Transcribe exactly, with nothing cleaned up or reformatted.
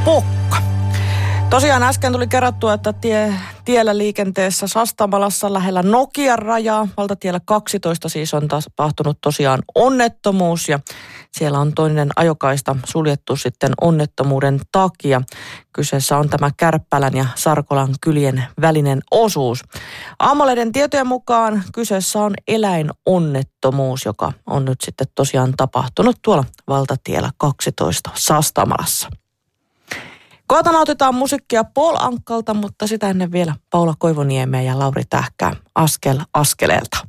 pokka. Tosiaan äsken tuli kerrottua, että tie, tiellä liikenteessä Sastamalassa lähellä Nokian rajaa, valtatiellä kaksitoista siis on tapahtunut tosiaan onnettomuus ja siellä on toinen ajokaista suljettu sitten onnettomuuden takia. Kyseessä on tämä Kärppälän ja Sarkolan kylien välinen osuus. Aamuleiden tietojen mukaan kyseessä on eläinonnettomuus, joka on nyt sitten tosiaan tapahtunut tuolla valtatiellä kaksitoista Sastamalassa. Kohta nautitaan musiikkia Paul Ankkalta, mutta sitä ennen vielä Paula Koivuniemeä ja Lauri Tähkää Askel askeleelta.